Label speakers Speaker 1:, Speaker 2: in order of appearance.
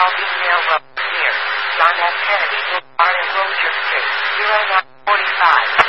Speaker 1: Call email near John F. Kennedy Boulevard and Rozier Street, 0945.